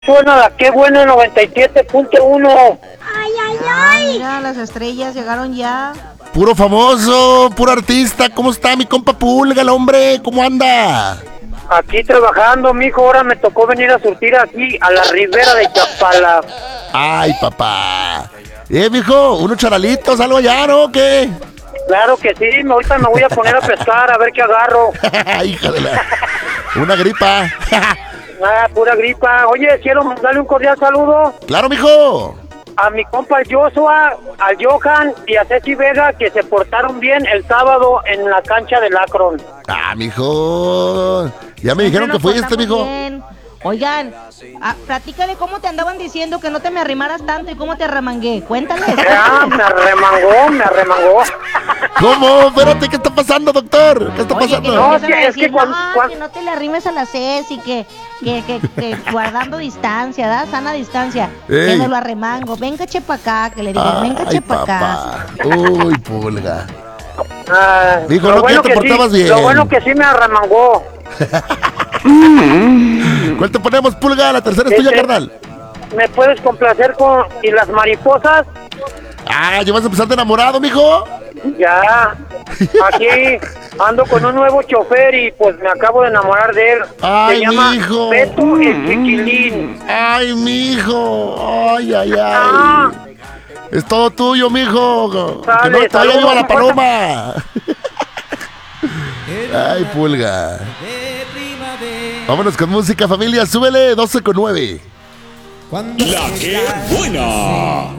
Suena, qué bueno, 97.1. Mira, las estrellas llegaron ya. Puro famoso, puro artista. ¿Cómo está mi compa Pulga, el hombre? ¿Cómo anda? Aquí trabajando, mijo. Ahora me tocó venir a surtir aquí a la ribera de Chapala. Ay, papá. Mijo, unos charalitos, algo allá, ¿no? ¿Qué? Claro que sí, ahorita me voy a poner a pescar a ver qué agarro. Hija de la... Una gripa. Pura gripa. Oye, quiero mandarle un cordial saludo Claro, mijo. a mi compa Joshua, al Johan y a Ceci Vega, que se portaron bien el sábado en la cancha del Akron. Mijo. Ya me dijeron que fuiste, mijo. Bien. Oigan, platícale cómo te andaban diciendo que no te me arrimaras tanto y cómo te arremangué. Cuéntales. Me arremangó. ¿Cómo? Espérate, ¿qué está pasando, doctor? ¿Qué está pasando? No, es que cuando... que no te le arrimes a la Ceci, que guardando distancia, ¿da? Sana distancia. Ey. Que me lo arremango. Venga, chepa acá, que le dije, venga, Ay, chepa acá. papá. Uy, Pulga. Dijo, lo no, que bueno te portabas bien. Lo bueno que sí me arremangó. ¿Cuál te ponemos, Pulga? La tercera es tuya, carnal. ¿Me puedes complacer con... y las mariposas? ¿Ya vas a empezar de enamorado, mijo? Ya. Aquí ando con un nuevo chofer y pues me acabo de enamorar de él. Ay, Se llama mijo. Beto el Chiquilín. Ay, mijo. Ay. Es todo tuyo, mijo. Que no te vaya viva la paloma. Ay, Pulga. Vámonos con música, familia. Súbele, 12:09. La que buena.